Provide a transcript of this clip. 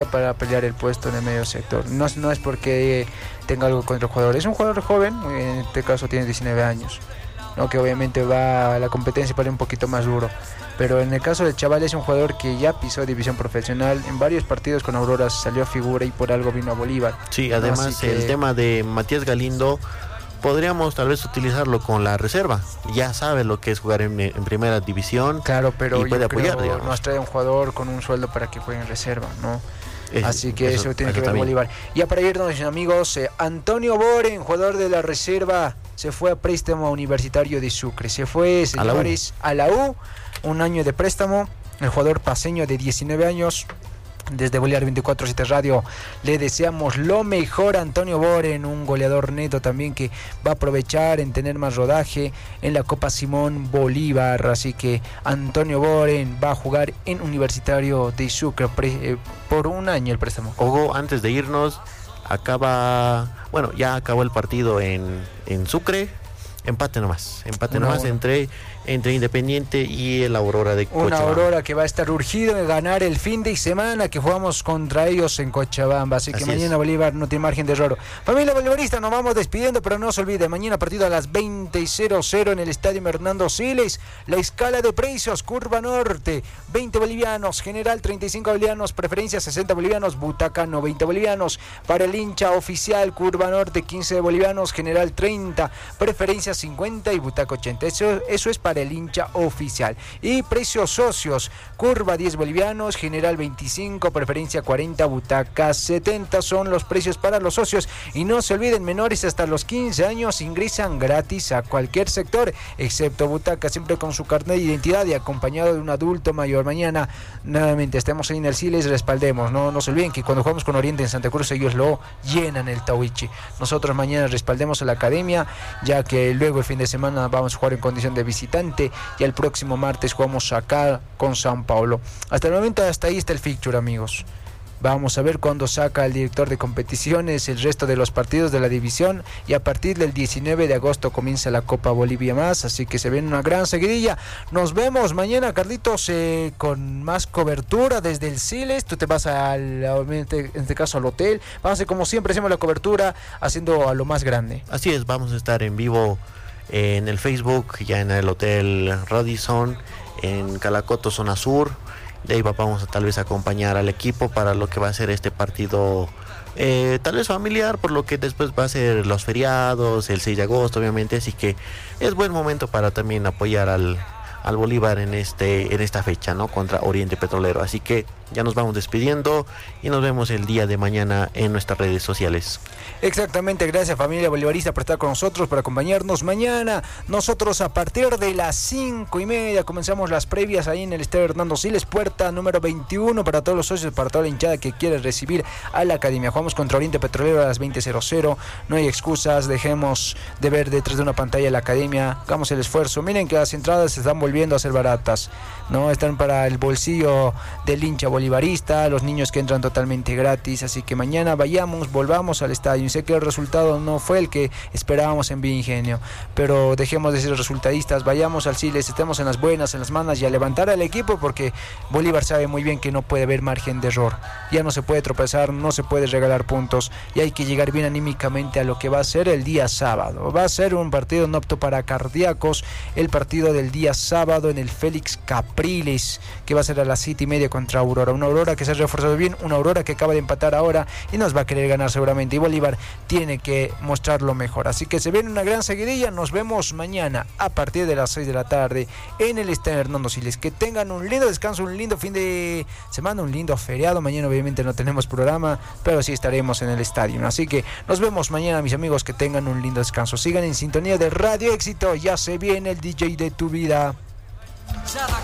para pelear el puesto en el medio sector. No es porque tenga algo contra el jugador, es un jugador joven, en este caso tiene 19 años, ¿no? Que obviamente va a la competencia para ir un poquito más duro. Pero en el caso del chaval es un jugador que ya pisó división profesional, en varios partidos con Aurora salió a figura y por algo vino a Bolívar. Sí, además el tema de Matías Galindo podríamos tal vez utilizarlo con la reserva. Ya sabe lo que es jugar en primera división. Claro, pero y puede apoyar, digamos. Nos trae un jugador con un sueldo para que juegue en reserva, ¿no? Así que eso tiene que ver también. Bolívar. Ya para irnos, amigos, Antonio Boren, jugador de la reserva, se fue a préstamo universitario de Sucre. Se fue, señores, a la U, un año de préstamo. El jugador paseño de 19 años. Desde Bolívar 24/7 Radio le deseamos lo mejor a Antonio Boren, un goleador neto también que va a aprovechar en tener más rodaje en la Copa Simón Bolívar. Así que Antonio Boren va a jugar en Universitario de Sucre por un año el préstamo. Hugo, antes de irnos, ya acabó el partido en Sucre. Empate nomás entre Independiente y el Aurora de Cochabamba. Una Aurora que va a estar urgido en ganar el fin de semana que jugamos contra ellos en Cochabamba, así que mañana Bolívar no tiene margen de error. Familia bolivarista, nos vamos despidiendo, pero no se olvide, mañana partido a las 20:00 en el Estadio Hernando Siles. La escala de precios: curva norte 20 bolivianos, general 35 bolivianos, preferencia 60 bolivianos, butaca 90 bolivianos. Para el hincha oficial, curva norte 15 bolivianos, general 30, preferencia 50 y butaca 80. Eso es para el hincha oficial. Y precios socios: curva 10 bolivianos, general 25, preferencia 40, butaca 70. Son los precios para los socios. Y no se olviden, menores hasta los 15 años ingresan gratis a cualquier sector, excepto butaca, siempre con su carnet de identidad y acompañado de un adulto mayor. Mañana, nuevamente, estemos ahí en el Siles, respaldemos. No se olviden que cuando jugamos con Oriente en Santa Cruz, ellos lo llenan el Tawichi. Nosotros mañana respaldemos a la academia, ya que luego el fin de semana vamos a jugar en condición de visitante y el próximo martes jugamos acá con San Paulo. Hasta el momento, hasta ahí está el fixture, amigos. Vamos a ver cuándo saca el director de competiciones el resto de los partidos de la división, y a partir del 19 de agosto comienza la Copa Bolivia más, así que se viene una gran seguidilla. Nos vemos mañana, Carlitos, con más cobertura desde el Siles. Tú te vas en este caso al hotel. Vamos a hacer como siempre hacemos la cobertura, haciendo a lo más grande. Así es, vamos a estar en vivo en el Facebook, ya en el Hotel Radisson, en Calacoto, zona sur. De ahí vamos a tal vez acompañar al equipo para lo que va a ser este partido, tal vez familiar, por lo que después va a ser los feriados, el 6 de agosto obviamente, así que es buen momento para también apoyar al Bolívar en esta fecha, ¿no? Contra Oriente Petrolero. Así que ya nos vamos despidiendo y nos vemos el día de mañana en nuestras redes sociales. Exactamente, gracias familia bolivarista por estar con nosotros, por acompañarnos. Mañana nosotros a partir de las 5:30 comenzamos las previas ahí en el Estadio Hernando Siles, puerta número 21 para todos los socios, para toda la hinchada que quiere recibir a la academia. Jugamos contra Oriente Petrolero a las 20:00, no hay excusas, dejemos de ver detrás de una pantalla la academia, hagamos el esfuerzo. Miren que las entradas se están volviendo a ser baratas, ¿no? Están para el bolsillo del hincha bolivarista, los niños que entran totalmente gratis, así que mañana volvamos al estadio. Sé que el resultado no fue el que esperábamos en Villa Ingenio, pero dejemos de ser resultadistas, vayamos al Siles, estemos en las buenas, en las malas y a levantar al equipo, porque Bolívar sabe muy bien que no puede haber margen de error, ya no se puede tropezar, no se puede regalar puntos y hay que llegar bien anímicamente a lo que va a ser el día sábado. Va a ser un partido no apto para cardíacos, el partido del día sábado en el Félix Capriles, que va a ser a las 7:30 contra Aurora, una Aurora que se ha reforzado bien, una Aurora que acaba de empatar ahora y nos va a querer ganar seguramente, y Bolívar tiene que mostrar lo mejor, así que se viene una gran seguidilla. Nos vemos mañana a partir de las 6 de la tarde en el Estadio Hernando Siles. Que tengan un lindo descanso, un lindo fin de semana, un lindo feriado. Mañana obviamente no tenemos programa, pero sí estaremos en el estadio, así que nos vemos mañana, mis amigos. Que tengan un lindo descanso, sigan en sintonía de Radio Éxito, ya se viene el DJ de tu vida.